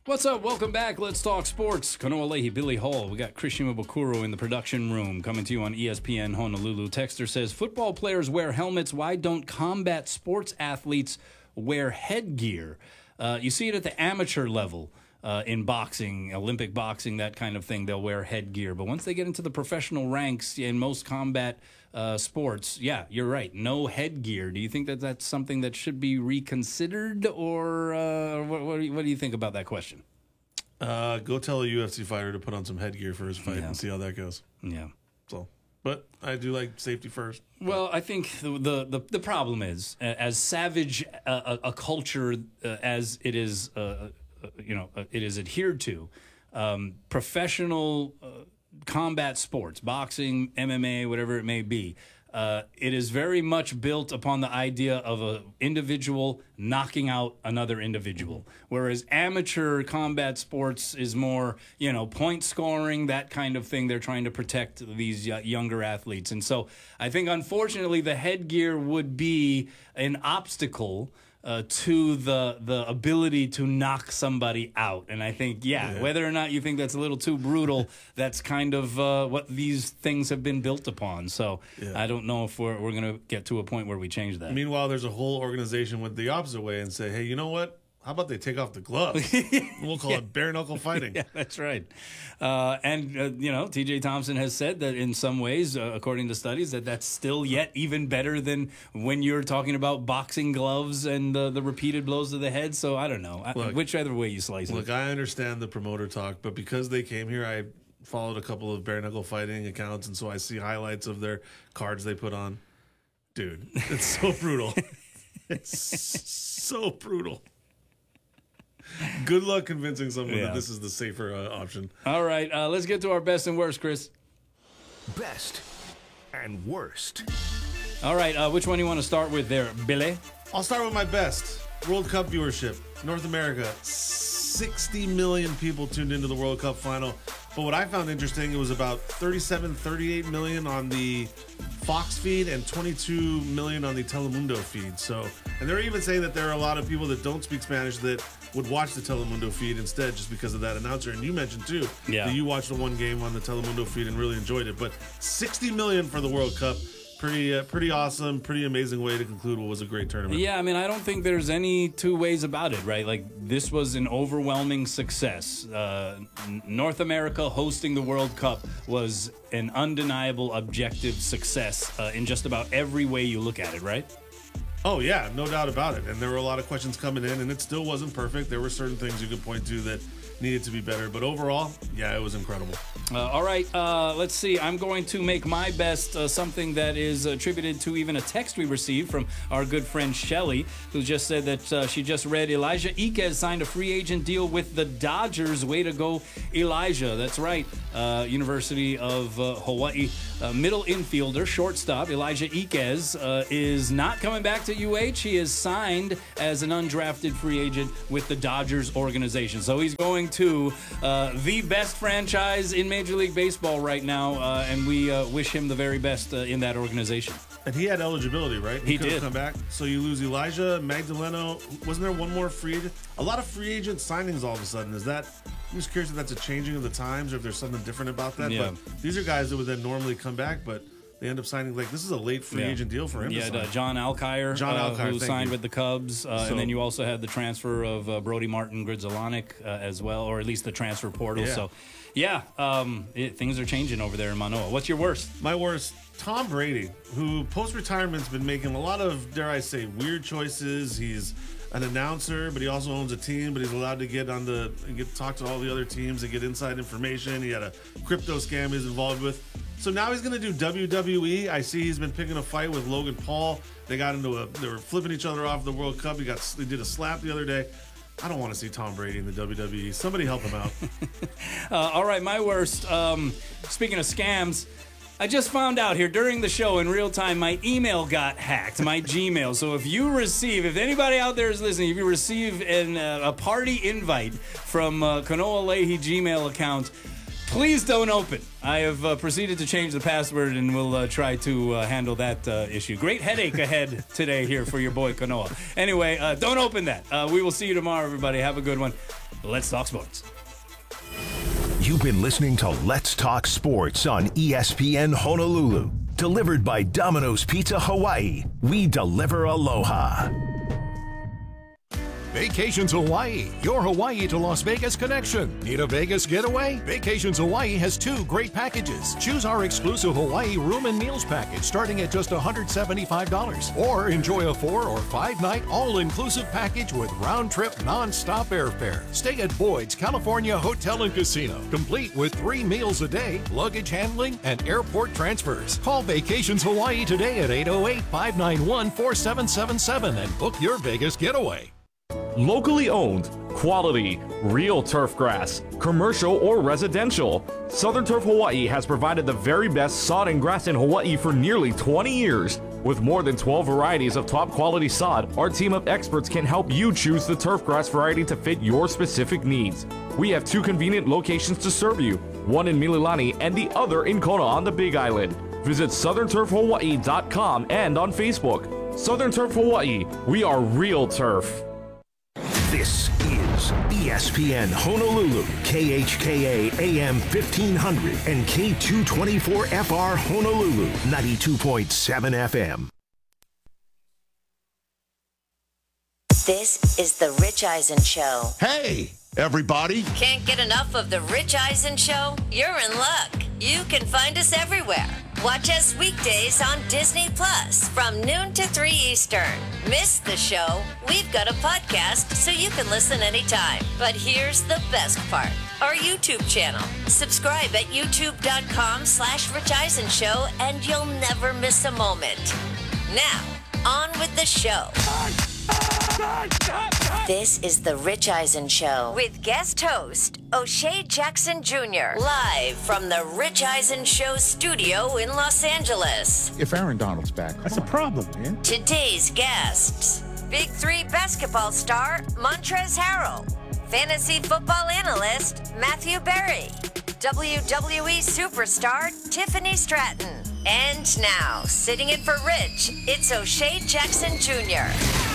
What's up? Welcome back. Let's talk sports. Kanoa Leahy, Billy Hall. We got Christian Mabukuro in the production room coming to you on ESPN Honolulu. Texter says, football players wear helmets. Why don't combat sports athletes wear headgear? You see it at the amateur level in boxing, Olympic boxing, that kind of thing. They'll wear headgear. But once they get into the professional ranks in most combat sports, yeah, you're right. No headgear. Do you think that that's something that should be reconsidered, or what do you think about that question? Go tell a UFC fighter to put on some headgear for his fight and see how that goes. Yeah. So, but I do like safety first. Well, I think the problem is, as savage a culture as it is, it is adhered to, professional combat sports, boxing, MMA, whatever it may be, it is very much built upon the idea of an individual knocking out another individual, whereas amateur combat sports is more, point scoring, that kind of thing. They're trying to protect these younger athletes. And so I think, unfortunately, the headgear would be an obstacle to the ability to knock somebody out. And I think, whether or not you think that's a little too brutal, that's kind of what these things have been built upon. So I don't know if we're going to get to a point where we change that. Meanwhile, there's a whole organization went the opposite way and say, hey, you know what? How about they take off the gloves? We'll call it bare knuckle fighting. Yeah, that's right. TJ Thompson has said that in some ways, according to studies, that's still yet even better than when you're talking about boxing gloves and the repeated blows to the head. So I don't know. Whichever way you slice it. Look, I understand the promoter talk, but because they came here, I followed a couple of bare knuckle fighting accounts, and so I see highlights of their cards they put on. Dude, it's so brutal. It's so brutal. Good luck convincing someone that this is the safer option. All right, let's get to our best and worst, Chris. Best and worst. All right, which one do you want to start with there, Billy? I'll start with my best. World Cup viewership. North America, 60 million people tuned into the World Cup final. But what I found interesting, it was about 38 million on the Fox feed and 22 million on the Telemundo feed. So, and they're even saying that there are a lot of people that don't speak Spanish that would watch the Telemundo feed instead just because of that announcer. And you mentioned, too, that you watched the one game on the Telemundo feed and really enjoyed it. But 60 million for the World Cup. Pretty awesome, pretty amazing way to conclude what was a great tournament. Yeah, I mean, I don't think there's any two ways about it, right? Like, this was an overwhelming success. North America hosting the World Cup was an undeniable, objective success in just about every way you look at it, right? Oh, yeah, no doubt about it. And there were a lot of questions coming in, and it still wasn't perfect. There were certain things you could point to that needed to be better. But overall, yeah, it was incredible. All right, let's see. I'm going to make my best something that is attributed to even a text we received from our good friend Shelly, who just said that she just read Elijah Iquez signed a free agent deal with the Dodgers. Way to go, Elijah. That's right. University of Hawaii middle infielder, shortstop, Elijah Iquez is not coming back to UH. He is signed as an undrafted free agent with the Dodgers organization. So he's going to the best franchise in Major League Baseball right now, and we wish him the very best in that organization. And he had eligibility, right? He did come back. So you lose Elijah, Magdaleno. Wasn't there one more free agent? A lot of free agent signings all of a sudden. Is that? I'm just curious if that's a changing of the times or if there's something different about that. Yeah. But these are guys that would then normally come back, but they end up signing, like, this is a late free agent deal for him. Yeah, John Alkire, who signed with the Cubs. And then you also had the transfer of Brody Martin Grizzolanek as well, or at least the transfer portal. Yeah. So, things are changing over there in Manoa. What's your worst? My worst, Tom Brady, who post-retirement's been making a lot of, dare I say, weird choices. He's an announcer, but he also owns a team, but he's allowed to get on and get to talk to all the other teams and get inside information. He had a crypto scam he's involved with. So now he's going to do WWE. I see he's been picking a fight with Logan Paul. They were flipping each other off the World Cup. They did a slap the other day. I don't want to see Tom Brady in the WWE. Somebody help him out. All right, my worst. Speaking of scams, I just found out here during the show in real time, my email got hacked, my Gmail. So if anybody out there is listening, if you receive a party invite from Kanoa Leahy Gmail account, please don't open. I have proceeded to change the password, and we'll try to handle that issue. Great headache ahead today here for your boy Kanoa. Anyway, don't open that. We will see you tomorrow, everybody. Have a good one. Let's talk sports. You've been listening to Let's Talk Sports on ESPN Honolulu. Delivered by Domino's Pizza Hawaii. We deliver aloha. Vacations Hawaii, your Hawaii to Las Vegas connection. Need a Vegas getaway? Vacations Hawaii has 2 great packages. Choose our exclusive Hawaii room and meals package starting at just $175. Or enjoy a 4 or 5 night all-inclusive package with round-trip non-stop airfare. Stay at Boyd's California Hotel and Casino, complete with 3 meals a day, luggage handling, and airport transfers. Call Vacations Hawaii today at 808-591-4777 and book your Vegas getaway. Locally owned, quality, real turf grass, commercial or residential. Southern Turf Hawaii has provided the very best sod and grass in Hawaii for nearly 20 years. With more than 12 varieties of top quality sod, our team of experts can help you choose the turf grass variety to fit your specific needs. We have 2 convenient locations to serve you, one in Mililani and the other in Kona on the Big Island. Visit southernturfhawaii.com and on Facebook. Southern Turf Hawaii, we are real turf. This is ESPN Honolulu, KHKA AM 1500 and K224FR Honolulu, 92.7 FM. This is The Rich Eisen Show. Hey, everybody. Can't get enough of The Rich Eisen Show? You're in luck. You can find us everywhere. Watch us weekdays on Disney Plus from noon to 3 Eastern. Miss the show? We've got a podcast so you can listen anytime. But here's the best part. Our YouTube channel. Subscribe at youtube.com/Rich Eisen Show and you'll never miss a moment. Now, on with the show. This is The Rich Eisen Show with guest host O'Shea Jackson Jr. Live from the Rich Eisen Show studio in Los Angeles. If Aaron Donald's back, that's a problem, man. Today's guests: Big 3 basketball star Montrezl Harrell, fantasy football analyst Matthew Berry, WWE superstar Tiffany Stratton. And now, sitting in for Rich, it's O'Shea Jackson Jr.